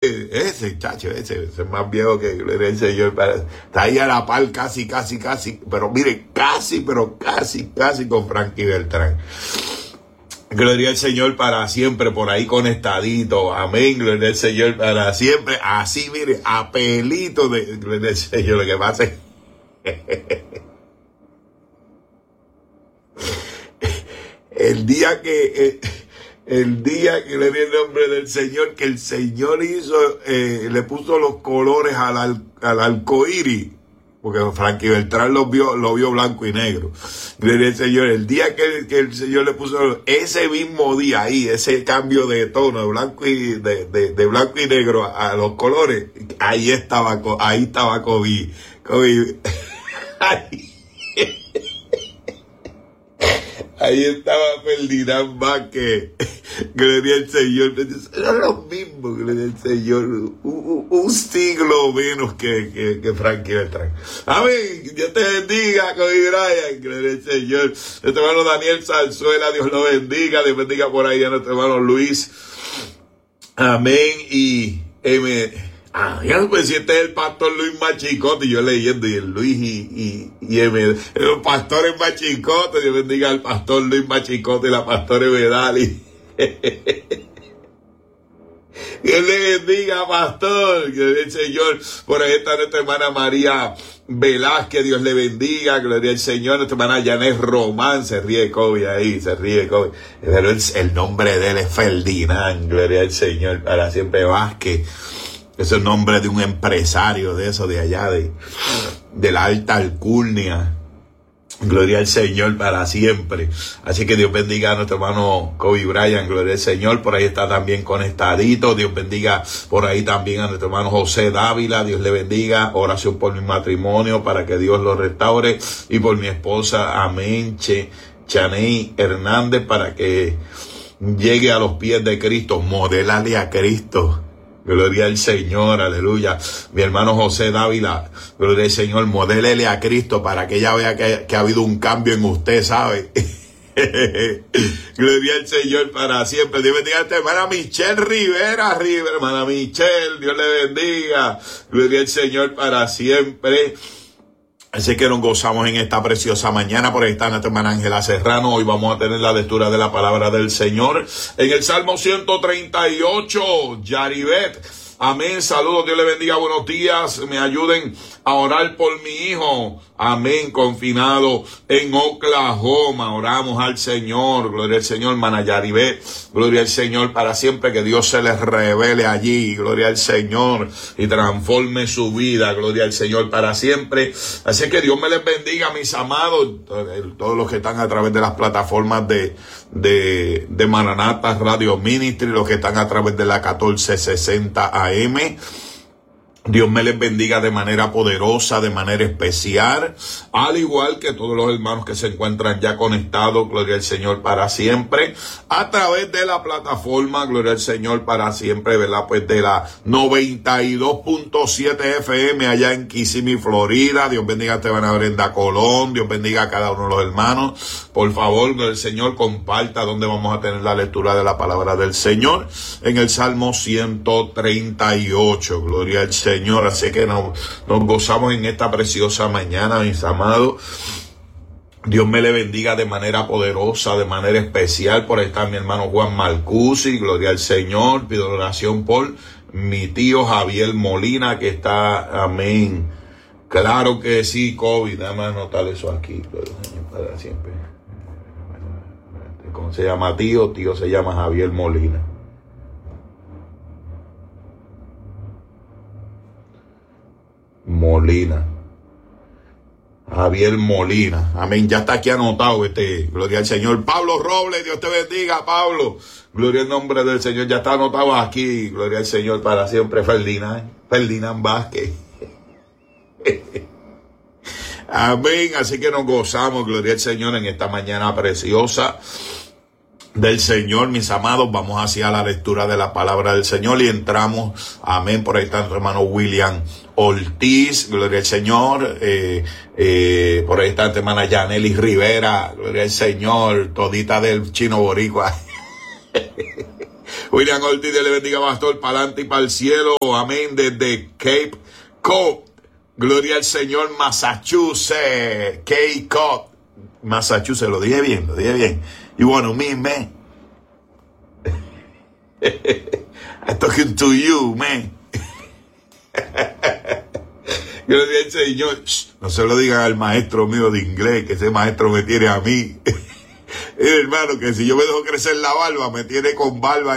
ese chacho, ese es más viejo que gloria al Señor. Está ahí a la par casi, pero mire, casi con Frankie Beltrán. Gloria al Señor para siempre, por ahí conectadito. Amén, gloria al Señor para siempre. Así, mire, a pelito de gloria al Señor. Lo que pasa es el día que le di el nombre del Señor, que el Señor hizo, le puso los colores al arcoíris. Porque Frankie Beltrán lo vio blanco y negro. Gloria al Señor. El día que el Señor le puso ese mismo día ahí, ese cambio de tono de blanco y negro a los colores, ahí estaba Kobe. Ahí estaba Ferdinand Vázquez. Gloria al Señor. Era lo mismo, gloria al Señor. Un siglo menos que Frankie Beltrán. Amén. Dios te bendiga, Kobe Bryant. Gloria al Señor. Nuestro hermano Daniel Zarzuela, Dios lo bendiga. Dios bendiga por ahí a nuestro hermano Luis. Amén. Y ya no puede decir, este es el pastor Luis Machicote, y yo leyendo, y el Luis y el pastor es Machicote. Dios bendiga al pastor Luis Machicote y la pastora Vedali. Dios le bendiga, pastor. Gloria al Señor. Por ahí está nuestra hermana María Velázquez. Dios le bendiga. Gloria al Señor. Nuestra hermana Janet Román. Se ríe Kobe ahí. Pero el nombre de él es Ferdinand. Gloria al Señor. Para siempre Vázquez. Es el nombre de un empresario de eso, de allá, de la alta alcurnia. Gloria al Señor para siempre. Así que Dios bendiga a nuestro hermano Kobe Bryant. Gloria al Señor. Por ahí está también conectadito. Dios bendiga por ahí también a nuestro hermano José Dávila. Dios le bendiga. Oración por mi matrimonio para que Dios lo restaure. Y por mi esposa, amén, Chaney Hernández, para que llegue a los pies de Cristo. Modélale a Cristo. Gloria al Señor, aleluya. Mi hermano José Dávila, gloria al Señor, modélele a Cristo para que ella vea que ha habido un cambio en usted, ¿sabe? Gloria al Señor para siempre. Dios bendiga a esta hermana Michelle Rivera, hermana Michelle, Dios le bendiga. Gloria al Señor para siempre. Así que nos gozamos en esta preciosa mañana. Por ahí está nuestra hermana Ángela Serrano. Hoy vamos a tener la lectura de la palabra del Señor en el Salmo 138, Yaribet. Amén, saludos, Dios le bendiga, buenos días. Me ayuden a orar por mi hijo. Amén, confinado en Oklahoma. Oramos al Señor, gloria al Señor, hermana Yaribet. Gloria al Señor para siempre, que Dios se les revele allí. Gloria al Señor y transforme su vida. Gloria al Señor para siempre. Así que Dios me les bendiga, mis amados, todos los que están a través de las plataformas de Maranatha Radio Ministry, los que están a través de la 1460 AM. Dios me les bendiga de manera poderosa, de manera especial, al igual que todos los hermanos que se encuentran ya conectados, gloria al Señor para siempre, a través de la plataforma, gloria al Señor para siempre, ¿verdad? Pues de la 92.7 FM allá en Kissimmee, Florida. Dios bendiga a Esteban Brenda Colón, Dios bendiga a cada uno de los hermanos. Por favor, gloria al Señor, comparta donde vamos a tener la lectura de la palabra del Señor, en el Salmo 138, gloria al Señor. Así que nos gozamos en esta preciosa mañana, mis amados. Dios me le bendiga de manera poderosa, de manera especial. Por ahí está mi hermano Juan Marcusi, gloria al Señor. Pido oración por mi tío Javier Molina, que está, amén. Claro que sí, COVID. Nada más anotar eso aquí, gloria al Señor para siempre. ¿Cómo se llama tío? Tío se llama Javier Molina. Javier Molina, amén, ya está aquí anotado gloria al Señor. Pablo Robles, Dios te bendiga, Pablo, gloria al nombre del Señor, ya está anotado aquí, gloria al Señor para siempre. Ferdinand Vázquez. Amén, así que nos gozamos, gloria al Señor, en esta mañana preciosa del Señor, mis amados. Vamos hacia la lectura de la palabra del Señor y entramos, amén. Por ahí está nuestro hermano William Ortiz, gloria al Señor. Por ahí está nuestra hermana Yaneli Rivera, gloria al Señor, todita del chino boricua. William Ortiz, Dios le bendiga, pastor, para adelante y para el cielo. Amén. Desde Cape Cod. Gloria al Señor, Massachusetts. Cape Cod, Massachusetts. Lo dije bien, lo dije bien. You want to meet me? I'm talking to you, man. Gloria al Señor. No se lo digan al maestro mío de inglés, que ese maestro me tiene a mí. Hermano, que si yo me dejo crecer la barba, me tiene con barba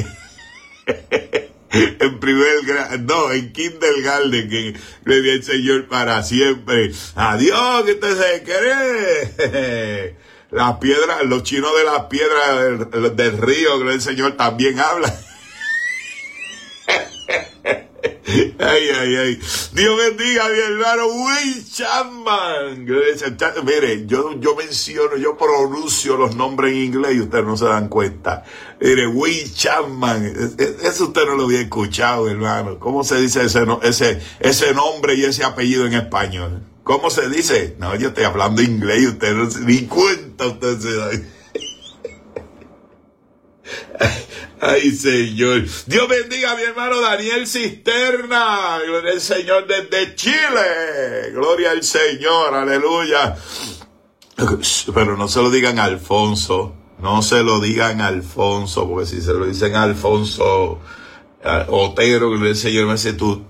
en primer grado, no, en kindergarten, que gloria al Señor para siempre. Adiós, que usted se cree. Las piedras, los chinos de las piedras del río, gloria al Señor, también hablan. Ay. Dios bendiga a mi hermano Will Chapman. Mire, yo menciono, yo pronuncio los nombres en inglés y ustedes no se dan cuenta. Mire, Will Chapman, eso usted no lo había escuchado, hermano. ¿Cómo se dice ese nombre y ese apellido en español? ¿Cómo se dice? No, yo estoy hablando inglés y usted no se ni cuenta, usted se da. Ay, Señor. Dios bendiga a mi hermano Daniel Cisterna. Gloria al Señor desde Chile. Gloria al Señor. Aleluya. Pero no se lo digan a Alfonso. No se lo digan a Alfonso. Porque si se lo dicen a Alfonso Otero, gloria al Señor, me dice, tú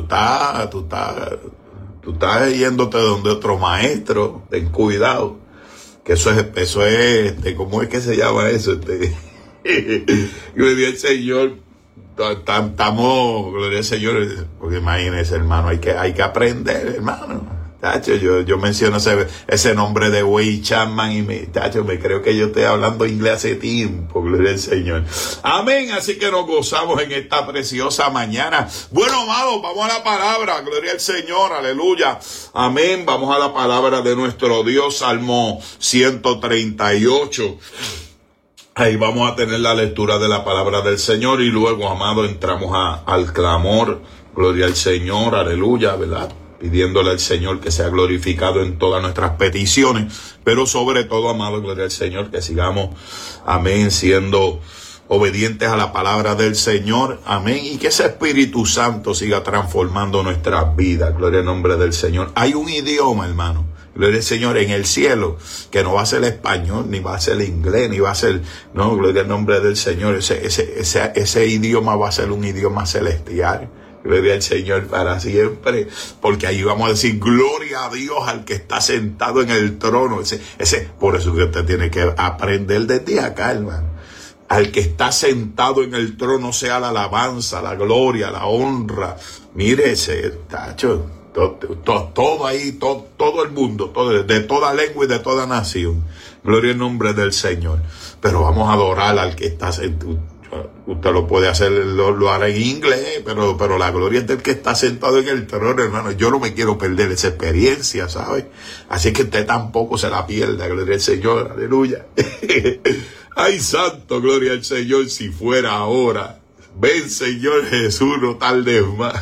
estás yéndote donde otro maestro. Ten cuidado. Que eso es, ¿cómo es que se llama eso? Gloria al Señor. Estamos, gloria al Señor, porque imagínese, hermano, hay que aprender, hermano. Tacho, yo menciono ese nombre de Will Chapman y me creo que yo estoy hablando inglés hace tiempo, gloria al Señor. Amén, así que nos gozamos en esta preciosa mañana. Bueno, amados, vamos a la palabra, gloria al Señor, aleluya. Amén, vamos a la palabra de nuestro Dios, Salmo 138. Ahí vamos a tener la lectura de la palabra del Señor y luego, amado, entramos al clamor, gloria al Señor, aleluya, ¿verdad? Pidiéndole al Señor que sea glorificado en todas nuestras peticiones, pero sobre todo, amado, gloria al Señor, que sigamos, amén, siendo obedientes a la palabra del Señor, amén, y que ese Espíritu Santo siga transformando nuestras vidas, gloria al nombre del Señor. Hay un idioma, hermano, gloria al Señor, en el cielo, que no va a ser español, ni va a ser inglés, ni va a ser, no, gloria al nombre del Señor, ese idioma va a ser un idioma celestial, gloria al Señor para siempre, porque ahí vamos a decir, gloria a Dios al que está sentado en el trono, por eso que usted tiene que aprender desde acá, hermano. Al que está sentado en el trono sea la alabanza, la gloria, la honra. Mire ese tacho. Todo ahí, todo el mundo, de toda lengua y de toda nación. Gloria al nombre del Señor. Pero vamos a adorar al que está sentado. Usted lo puede hacer, lo hará en inglés, pero la gloria es del que está sentado en el trono, hermano. Yo no me quiero perder esa experiencia, ¿sabe? Así que usted tampoco se la pierda, gloria al Señor, aleluya. Ay, santo, gloria al Señor, si fuera ahora. Ven, Señor Jesús, no tardes más.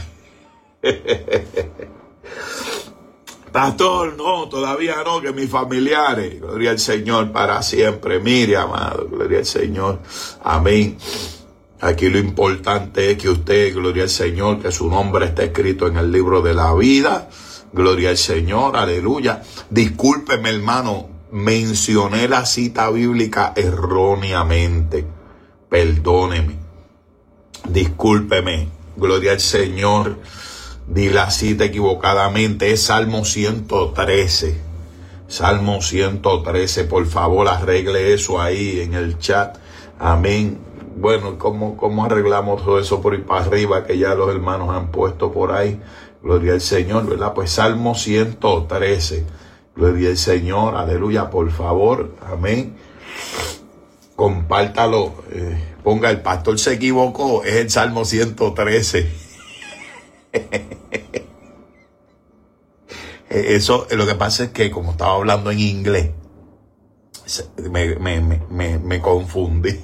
Pastor, no, todavía no, que mis familiares, gloria al Señor para siempre. Mire, amado, gloria al Señor, amén. Aquí lo importante es que usted, gloria al Señor, que su nombre está escrito en el libro de la vida, gloria al Señor, aleluya. Discúlpeme, hermano, mencioné la cita bíblica erróneamente, perdóneme, discúlpeme, gloria al Señor. Di la cita equivocadamente, es Salmo 113. Salmo 113, por favor, arregle eso ahí en el chat. Amén. Bueno, ¿cómo arreglamos todo eso por ir para arriba que ya los hermanos han puesto por ahí? Gloria al Señor, ¿verdad? Pues Salmo 113. Gloria al Señor, aleluya, por favor. Amén. Compártalo. Ponga, el pastor se equivocó, es el Salmo 113. Eso, lo que pasa es que como estaba hablando en inglés, me confundí.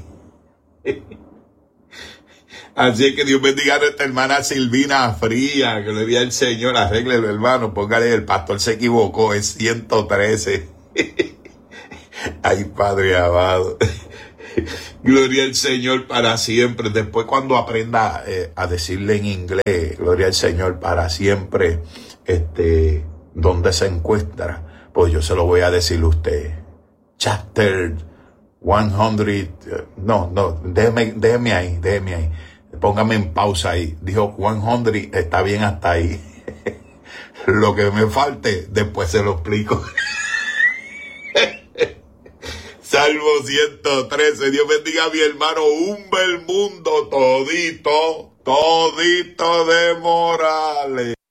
Así es que Dios bendiga a nuestra hermana Silvina Fría, gloria al Señor, arréglelo, hermano, póngale, el pastor se equivocó, es 113. Ay, Padre amado. Gloria al Señor para siempre. Después cuando aprenda a decirle en inglés, gloria al Señor para siempre, dónde se encuentra, pues yo se lo voy a decir a usted. Chapter 100, déjeme ahí. Póngame en pausa ahí. Dijo 100, está bien hasta ahí. Lo que me falte, después se lo explico. Salmo 113. Dios bendiga a mi hermano Humber Mundo, todito de Morales.